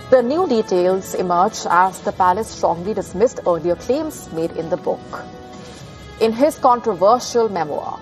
The new details emerge as the palace strongly dismissed earlier claims made in the book. In his controversial memoir,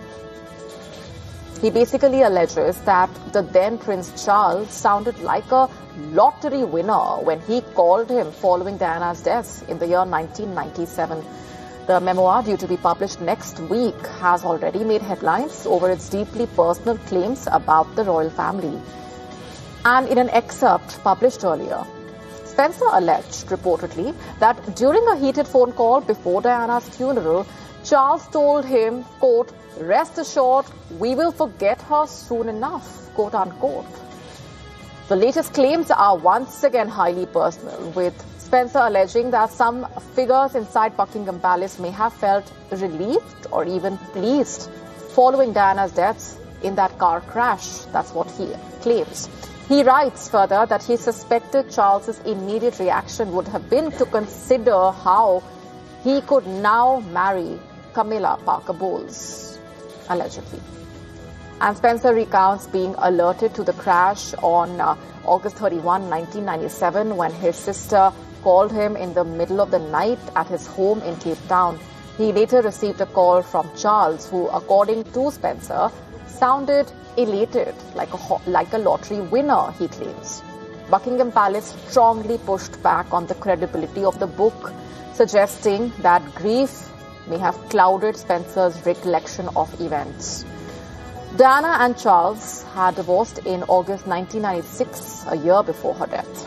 he basically alleges that the then Prince Charles sounded like a lottery winner when he called him following Diana's death in the year 1997. The memoir, due to be published next week, has already made headlines over its deeply personal claims about the royal family. And in an excerpt published earlier, Spencer alleged, reportedly, that during a heated phone call before Diana's funeral, Charles told him, quote, "Rest assured, we will forget her soon enough," quote unquote. The latest claims are once again highly personal, with Spencer alleging that some figures inside Buckingham Palace may have felt relieved or even pleased following Diana's death in that car crash. That's what he claims. He writes further that he suspected Charles's immediate reaction would have been to consider how he could now marry Camilla Parker Bowles, allegedly. And Spencer recounts being alerted to the crash on August 31, 1997, when his sister called him in the middle of the night at his home in Cape Town. He later received a call from Charles, who, according to Spencer, sounded elated, like a lottery winner, he claims. Buckingham Palace strongly pushed back on the credibility of the book, suggesting that grief may have clouded Spencer's recollection of events. Diana and Charles had divorced in August 1996, a year before her death.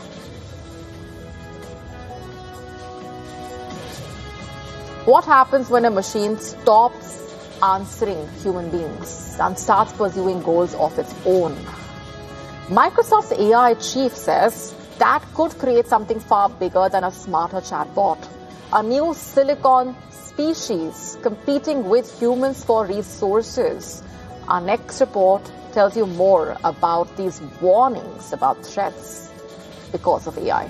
What happens when a machine stops answering human beings and starts pursuing goals of its own? Microsoft's AI chief says that could create something far bigger than a smarter chatbot, a new silicon species competing with humans for resources. Our next report tells you more about these warnings about threats because of AI.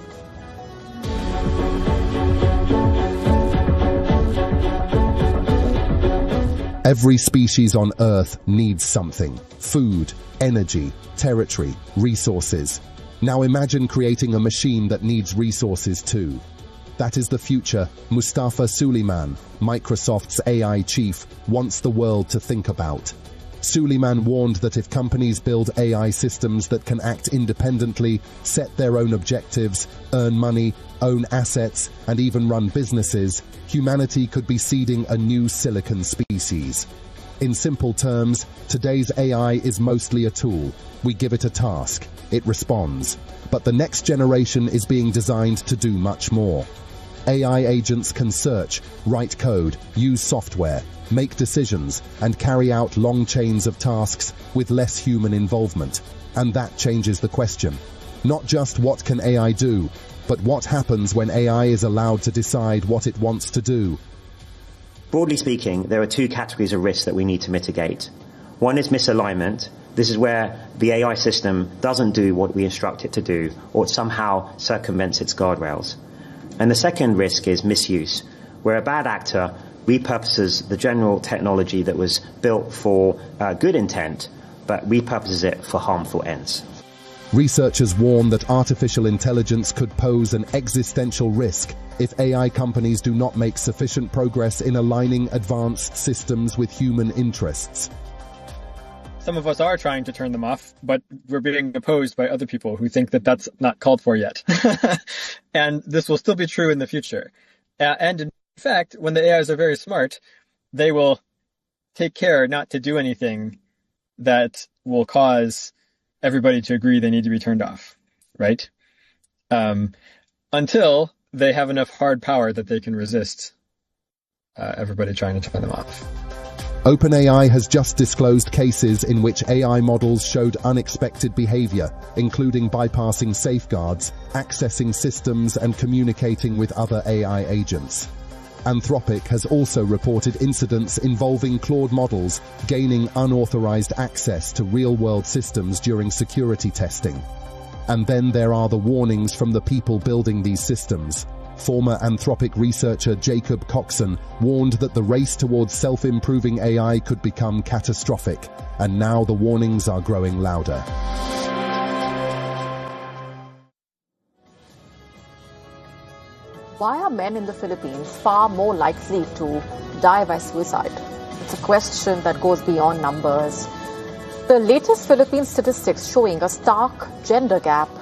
Every species on Earth needs something: food, energy, territory, resources. Now imagine creating a machine that needs resources too. That is the future Mustafa Suleyman, Microsoft's AI chief, wants the world to think about. Suleyman warned that if companies build AI systems that can act independently, set their own objectives, earn money, own assets, and even run businesses, humanity could be seeding a new silicon species. In simple terms, today's AI is mostly a tool. We give it a task, it responds. But the next generation is being designed to do much more. AI agents can search, write code, use software, make decisions, and carry out long chains of tasks with less human involvement. And that changes the question. Not just what can AI do, but what happens when AI is allowed to decide what it wants to do. Broadly speaking, there are two categories of risks that we need to mitigate. One is misalignment. This is where the AI system doesn't do what we instruct it to do, or it somehow circumvents its guardrails. And the second risk is misuse, where a bad actor repurposes the general technology that was built for good intent, but repurposes it for harmful ends. Researchers warn that artificial intelligence could pose an existential risk if AI companies do not make sufficient progress in aligning advanced systems with human interests. Some of us are trying to turn them off, but we're being opposed by other people who think that that's not called for yet. And this will still be true in the future. And in fact, when the AIs are very smart, they will take care not to do anything that will cause everybody to agree they need to be turned off, right? Until they have enough hard power that they can resist everybody trying to turn them off. OpenAI has just disclosed cases in which AI models showed unexpected behavior, including bypassing safeguards, accessing systems, and communicating with other AI agents. Anthropic has also reported incidents involving Claude models gaining unauthorized access to real-world systems during security testing. And then there are the warnings from the people building these systems. Former Anthropic researcher Jacob Coxon warned that the race towards self-improving AI could become catastrophic, and now the warnings are growing louder. Why are men in the Philippines far more likely to die by suicide? It's a question that goes beyond numbers. The latest Philippine statistics showing a stark gender gap